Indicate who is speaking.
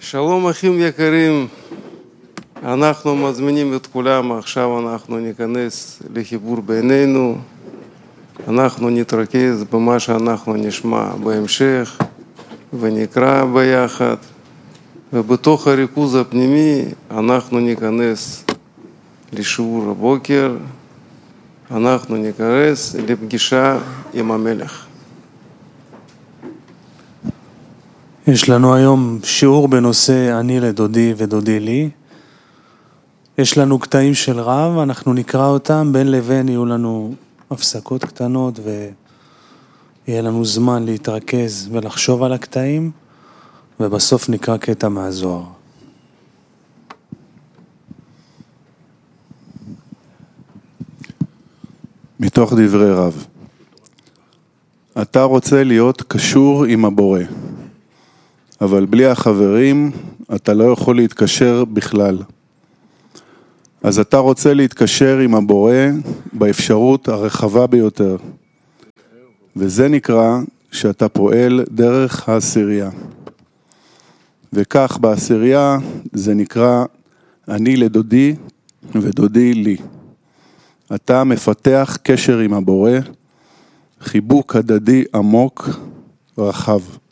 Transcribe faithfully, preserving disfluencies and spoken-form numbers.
Speaker 1: שלום אחים יקרים, אנחנו מזמינים את כולם, עכשיו אנחנו ניכנס לחיבור בינינו, אנחנו נתרכז במה שאנחנו נשמע בהמשך ונקרא ביחד, ובתוך הריכוז הפנימי אנחנו ניכנס לשיעור הבוקר, אנחנו ניכנס לפגישה עם המלך.
Speaker 2: יש לנו היום שיעור בנושא אני לדודי ודודי לי. יש לנו קטעים של רב, אנחנו נקרא אותם, בין לבין יהיו לנו הפסקות קטנות ויהיה לנו זמן להתרכז ולחשוב על הקטעים, ובסוף נקרא קטע מהזוהר.
Speaker 3: מתוך דברי רב. אתה רוצה להיות קשור עם הבורא, אבל בלי החברים אתה לא יכול להתקשר בכלל. אז אתה רוצה להתקשר עם הבורא באפשרות הרחבה ביותר. וזה נקרא שאתה פועל דרך העשירייה. וכך בעשירייה זה נקרא אני לדודי ודודי לי. אתה מפתח קשר עם הבורא, חיבוק הדדי עמוק רחב.